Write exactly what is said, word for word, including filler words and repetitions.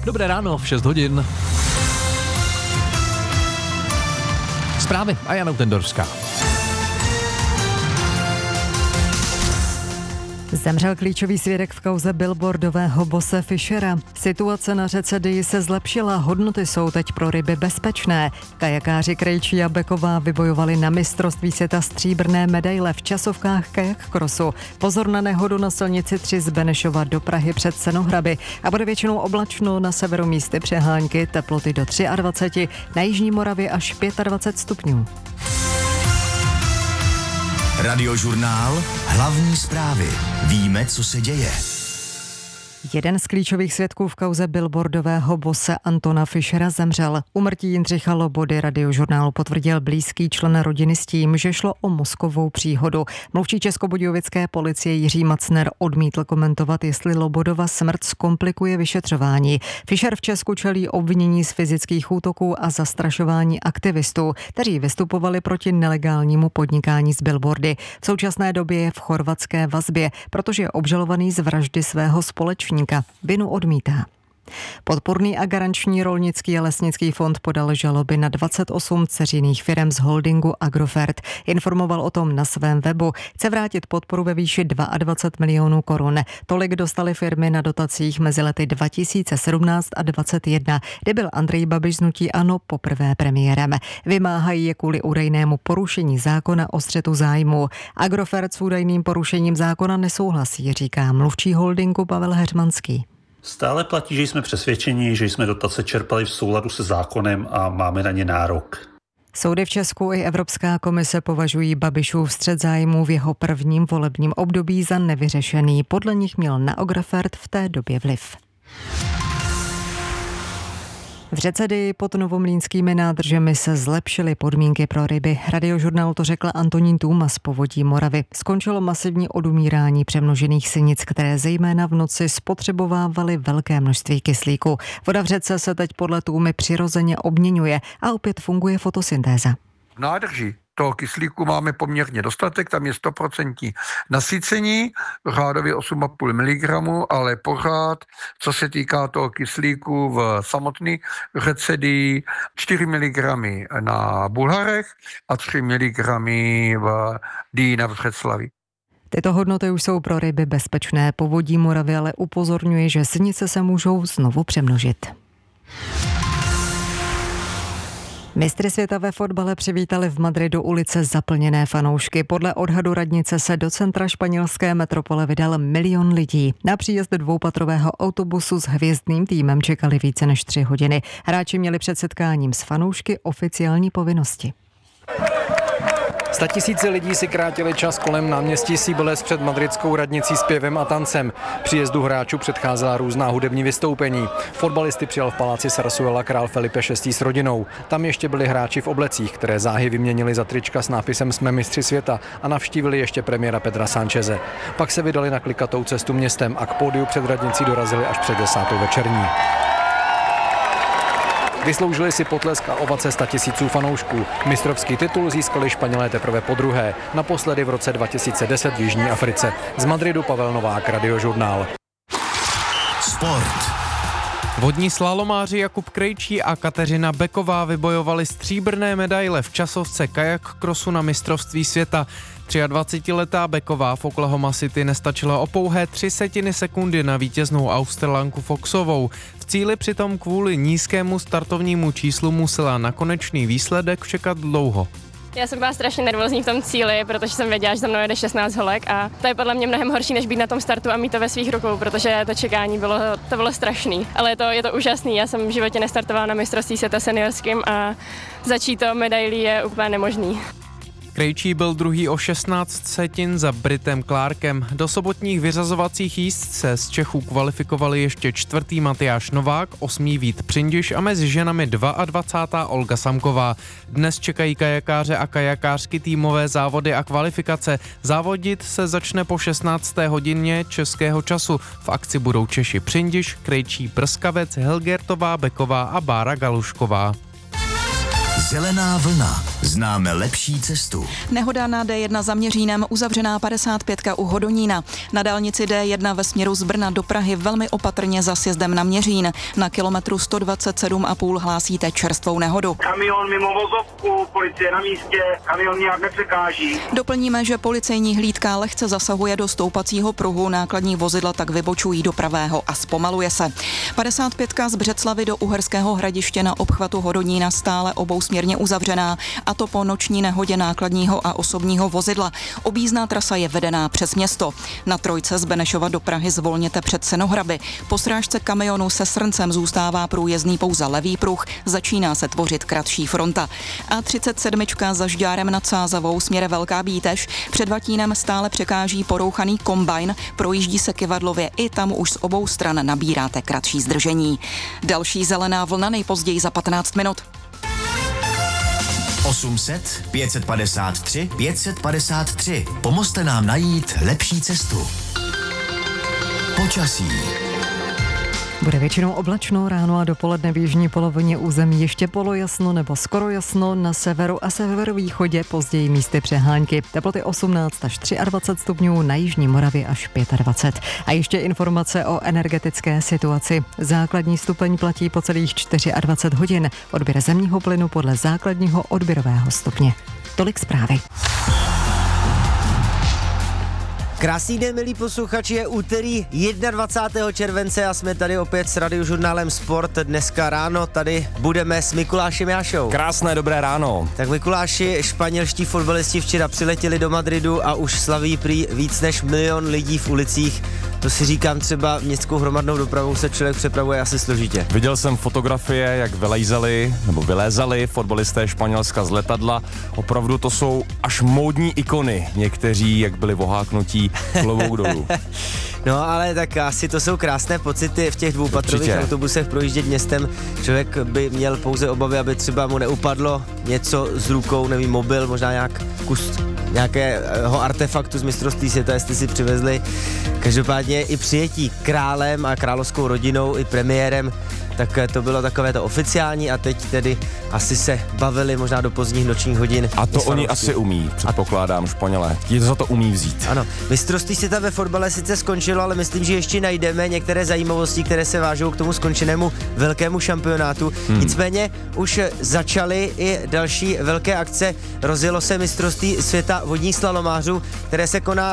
Dobré ráno, v šest hodin. Zprávy a Jana Tendorská. Zemřel klíčový svědek v kauze billboardového bose Fischera. Situace na řece Dyji se zlepšila, hodnoty jsou teď pro ryby bezpečné. Kajakáři Krejčí a Beková vybojovali na mistrovství světa stříbrné medaile v časovkách kajak crossu. Pozor na nehodu na silnici tři z Benešova do Prahy před Senohraby. A bude většinou oblačno, na severu místy přehánky, teploty do dvacet tři, na jižní Moravě až dvacet pět stupňů. Radiožurnál Hlavní zprávy. Víme, co se děje. Jeden z klíčových svědků v kauze billboardového bose Antona Fischera zemřel. Úmrtí Jindřicha Lobody Radiožurnálu potvrdil blízký člen rodiny s tím, že šlo o mozkovou příhodu. Mluvčí českobudějovické policie Jiří Macner odmítl komentovat, jestli Lobodova smrt zkomplikuje vyšetřování. Fischer v Česku čelí obvinění z fyzických útoků a zastrašování aktivistů, kteří vystupovali proti nelegálnímu podnikání s billboardy. V současné době je v chorvatské vazbě, protože je obžalovaný z vraždy svého společníka. Vinu odmítá. Podporný a garanční rolnický a lesnický fond podal žaloby na dvacet osm dceřiných firem z holdingu Agrofert. Informoval o tom na svém webu. Chce vrátit podporu ve výši dvacet dva milionů korun. Tolik dostaly firmy na dotacích mezi lety dva tisíce sedmnáct a dvacet jedna, kdy byl Andrej Babiš z hnutí ANO poprvé premiérem. Vymáhají je kvůli údajnému porušení zákona o střetu zájmu. Agrofert s údajným porušením zákona nesouhlasí, říká mluvčí holdingu Pavel Heřmanský. Stále platí, že jsme přesvědčeni, že jsme dotace čerpali v souladu se zákonem a máme na ně nárok. Soudy v Česku i Evropská komise považují Babišův střet zájmů v jeho prvním volebním období za nevyřešený. Podle nich měl na Agrofert v té době vliv. V řece Dyji pod novomlýnskými nádržemi se zlepšily podmínky pro ryby. Radiožurnálu to řekla Antonín Tůma z Povodí Moravy. Skončilo masivní odumírání přemnožených sinic, které zejména v noci spotřebovávaly velké množství kyslíku. Voda v řece se teď podle Tůmy přirozeně obměňuje a opět funguje fotosyntéza. V nádrži toho kyslíku máme poměrně dostatek, tam je sto procent nasycení, řádově osm celá pět miligramu, ale pořád, co se týká toho kyslíku v samotné řece Dyji, čtyři miligramy na Bulharech a tři miligramy v Dyji na Břeclavi. Tyto hodnoty už jsou pro ryby bezpečné. Povodí Moravy ale upozorňuje, že sinice se můžou znovu přemnožit. Mistry světa ve fotbale přivítali v Madridu ulice zaplněné fanoušky. Podle odhadu radnice se do centra španělské metropole vydal milion lidí. Na příjezd dvoupatrového autobusu s hvězdným týmem čekali více než tři hodiny. Hráči měli před setkáním s fanoušky oficiální povinnosti. Statisíce lidí si krátili čas kolem náměstí Cibeles před madridskou radnicí s zpěvem a tancem. Příjezdu hráčů předcházela různá hudební vystoupení. Fotbalisty přijal v paláci Sarsuela král Felipe šestý s rodinou. Tam ještě byli hráči v oblecích, které záhy vyměnili za trička s nápisem Jsme mistři světa a navštívili ještě premiéra Pedra Sáncheze. Pak se vydali na klikatou cestu městem a k pódiu před radnicí dorazili až před desátou večerní. Vysloužili si potlesk a ovace statisíců fanoušků. Mistrovský titul získali Španělé teprve podruhé, naposledy v roce dva tisíce deset v Jižní Africe. Z Madridu Pavel Novák, Radiožurnál. Sport. Vodní slalomáři Jakub Krejčí a Kateřina Beková vybojovali stříbrné medaile v časovce kajak crossu na mistrovství světa. dvacetiletá Beková v Oklahoma City nestačila o pouhé tři setiny sekundy na vítěznou Australanku Foxovou. V cíli přitom kvůli nízkému startovnímu číslu musela na konečný výsledek čekat dlouho. Já jsem byla strašně nervózní v tom cíli, protože jsem věděla, že za mnou jede šestnáct holek a to je podle mě mnohem horší, než být na tom startu a mít to ve svých rukou, protože to čekání bylo, to bylo strašný. Ale je to, je to úžasný, já jsem v životě nestartovala na mistrovství světa seniorským a začít to medailí je úplně nemožný. Krejčí byl druhý o šestnáct setin za Britem Clarkem. Do sobotních vyřazovacích jízd se z Čechů kvalifikovali ještě čtvrtý Matyáš Novák, osmý Vít Přindiš a mezi ženami dvacátá druhá Olga Samková. Dnes čekají kajakáře a kajakářky týmové závody a kvalifikace. Závodit se začne po šestnácté hodině českého času. V akci budou Češi Přindiš, Krejčí, Prskavec, Helgertová, Beková a Bára Galušková. Zelená vlna. Známe lepší cestu. Nehoda na D jedna za Měřínem, uzavřená padesát pět u Hodonína. Na dálnici D jedna ve směru z Brna do Prahy velmi opatrně za sjezdem na Měřín. Na kilometru sto dvacet sedm a půl hlásíte čerstvou nehodu. Kamion mimo vozovku, policie na místě, kamion nijak nepřekáží. Doplníme, že policejní hlídka lehce zasahuje do stoupacího pruhu, nákladní vozidla tak vybočují do pravého a zpomaluje se. padesát pět z Břeclavy do Uherského Hradiště na obchvatu Hodonína stále obousměrně uzavřená, a to po noční nehodě nákladního a osobního vozidla. Objízdná trasa je vedená přes město. Na trojce z Benešova do Prahy zvolněte před Senohraby. Po srážce kamionu se Srncem zůstává průjezdný pouze levý pruh, začíná se tvořit kratší fronta. A třicet sedm za Žďárem nad Sázavou směre Velká Bítež. Před Vatínem stále překáží porouchaný kombajn, projíždí se Kyvadlově, i tam už z obou stran nabíráte kratší zdržení. Další zelená vlna nejpozději za patnáct minut. osm set, pět set padesát tři, pět set padesát tři. Pomozte nám najít lepší cestu. Počasí. Bude většinou oblačno, ráno a dopoledne v jižní polovině území ještě polojasno nebo skoro jasno, na severu a severovýchodě později místy přehánky. Teploty osmnáct až dvacet tři stupňů, na jižní Moravě až dvacet pět. A ještě informace o energetické situaci. Základní stupeň platí po celých dvacet čtyři hodin. Odběr zemního plynu podle základního odběrového stupně. Tolik zprávy. Krásný den, milí posluchači, je úterý dvacátého prvního července a jsme tady opět s radiožurnálem Sport. Dneska ráno tady budeme s Mikulášem Jášou. Krásné dobré ráno. Tak Mikuláši, španělští fotbalisti včera přiletěli do Madridu a už slaví prý víc než milion lidí v ulicích. To si říkám, třeba městskou hromadnou dopravou se člověk přepravuje asi složitě. Viděl jsem fotografie, jak vylejzali nebo vylézali fotbalisté Španělska z letadla. Opravdu to jsou až módní ikony. Někteří, jak byli voháknutí, klobouk dolů. No ale tak asi to jsou krásné pocity v těch dvoupatrových Určitě. autobusech projíždět městem. Člověk by měl pouze obavy, aby třeba mu neupadlo něco z rukou, nevím, mobil, možná nějak kus nějakého artefaktu z mistrovství světa, jestli si přivezli. Každopádně i přijetí králem a královskou rodinou i premiérem, tak to bylo takové to oficiální a teď tedy asi se bavili možná do pozdních nočních hodin. A to oni asi umí, předpokládám, Španělé. Ti za to umí vzít. Ano, mistrovství světa ve fotbale sice skončilo, ale myslím, že ještě najdeme některé zajímavosti, které se vážou k tomu skončenému velkému šampionátu. Hmm. Nicméně už začaly i další velké akce. Rozjelo se mistrovství světa vodních slalomářů, které se koná